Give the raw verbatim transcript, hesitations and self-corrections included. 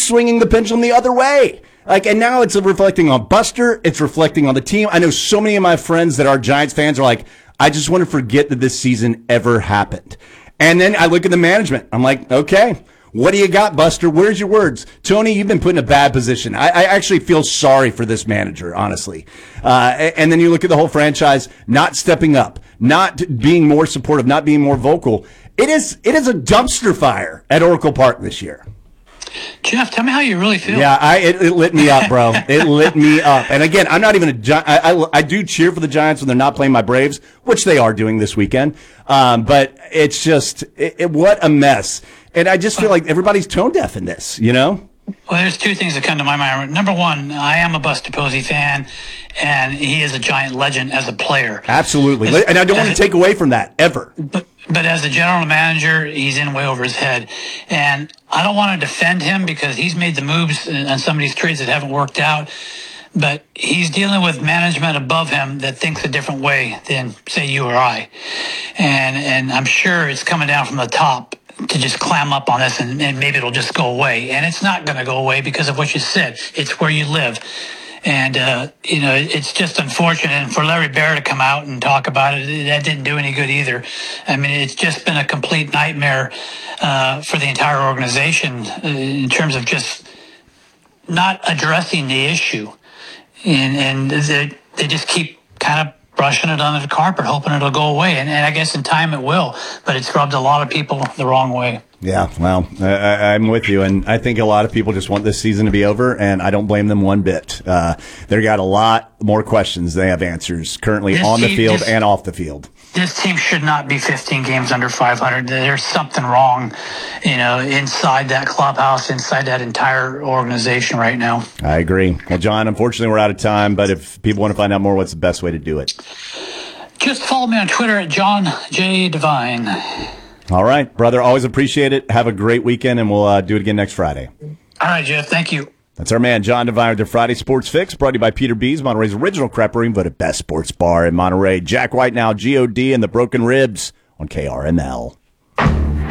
swinging the pendulum the other way. Like, and now it's reflecting on Buster. It's reflecting on the team. I know so many of my friends that are Giants fans are like, I just want to forget that this season ever happened. And then I look at the management. I'm like, okay, what do you got, Buster? Where's your words? Tony, you've been put in a bad position. I, I actually feel sorry for this manager, honestly. Uh, and then you look at the whole franchise not stepping up, not being more supportive, not being more vocal. It is, it is a dumpster fire at Oracle Park this year. Jeff, tell me how you really feel. Yeah, I it, it lit me up, bro. It lit me up. And again, I'm not even a Gi- I, I I do cheer for the Giants when they're not playing my Braves, which they are doing this weekend. Um, but it's just it, it, what a mess. And I just feel like everybody's tone deaf in this, you know? Well, there's two things that come to my mind. Number one, I am a Buster Posey fan, and he is a Giant legend as a player. Absolutely. As, and I don't want to take away from that, ever. But, but as a general manager, he's in way over his head. And I don't want to defend him because he's made the moves on some of these trades that haven't worked out. But he's dealing with management above him that thinks a different way than, say, you or I. And, and I'm sure it's coming down from the top to just clam up on this, and, and maybe it'll just go away. And it's not going to go away because of what you said. It's where you live. And, uh, you know, it's just unfortunate. And for Larry Baer to come out and talk about it, that didn't do any good either. I mean, it's just been a complete nightmare uh, for the entire organization uh, in terms of just not addressing the issue. And, and they, they just keep kind of brushing it under the carpet, hoping it'll go away. And, and I guess in time it will, but it's rubbed a lot of people the wrong way. Yeah, well, I, I'm with you, and I think a lot of people just want this season to be over, and I don't blame them one bit. Uh, they've got a lot more questions. They have answers currently this on the team, field this, and off the field. This team should not be fifteen games under five hundred. There's something wrong, you know, inside that clubhouse, inside that entire organization right now. I agree. Well, John, unfortunately, we're out of time, but if people want to find out more, what's the best way to do it? Just follow me on Twitter at John J. Devine. All right, brother. Always appreciate it. Have a great weekend, and we'll uh, do it again next Friday. All right, Jeff. Thank you. That's our man, John Devine, with their Friday Sports Fix, brought to you by Peter B's, Monterey's original creppery, voted best sports bar in Monterey. Jack White now, G O D, and the Broken Ribs on K R M L.